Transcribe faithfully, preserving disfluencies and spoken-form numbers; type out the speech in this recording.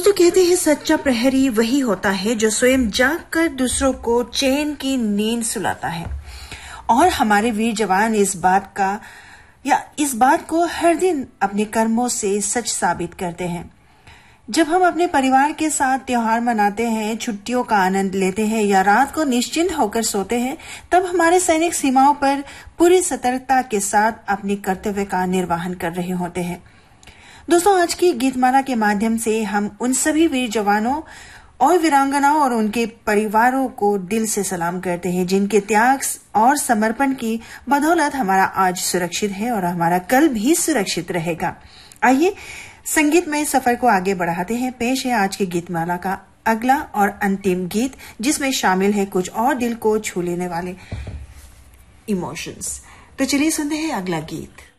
दोस्तों, कहते हैं सच्चा प्रहरी वही होता है जो स्वयं जाग कर दूसरों को चैन की नींद सुलाता है। और हमारे वीर जवान इस बात का या इस बात को हर दिन अपने कर्मों से सच साबित करते हैं। जब हम अपने परिवार के साथ त्योहार मनाते हैं, छुट्टियों का आनंद लेते हैं या रात को निश्चिंत होकर सोते हैं, तब हमारे सैनिक सीमाओं पर पूरी सतर्कता के साथ अपने कर्तव्य का निर्वहन कर रहे होते हैं। दोस्तों, आज की गीतमाला के माध्यम से हम उन सभी वीर जवानों और वीरांगनाओं और उनके परिवारों को दिल से सलाम करते हैं, जिनके त्याग और समर्पण की बदौलत हमारा आज सुरक्षित है और हमारा कल भी सुरक्षित रहेगा। आइए संगीतमय सफर को आगे बढ़ाते हैं। पेश है आज की गीतमाला का अगला और अंतिम गीत, जिसमें शामिल है कुछ और दिल को छू लेने वाले इमोशंस। तो चलिए सुनते हैं अगला गीत।